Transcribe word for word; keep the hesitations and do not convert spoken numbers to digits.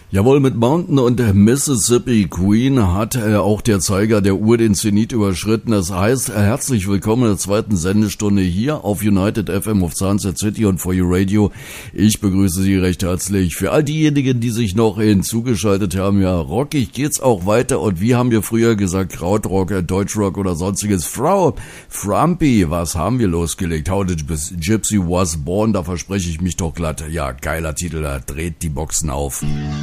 Jawohl, mit Mountain und Mississippi Queen hat äh, auch der Zeiger der Uhr den Zenit überschritten. Das heißt, äh, herzlich willkommen in der zweiten Sendestunde hier auf United F M auf Sunset City und For You Radio. Ich begrüße Sie recht herzlich. Für all diejenigen, die sich noch hinzugeschaltet haben, ja, rockig geht's auch weiter. Und wie haben wir früher gesagt, Krautrock, äh, Deutschrock oder sonstiges. Frau Frumpy, was haben wir losgelegt? How the Gypsy Was Born, da verspreche ich mich doch glatt. Ja, geiler Titel, da dreht die Boxen auf.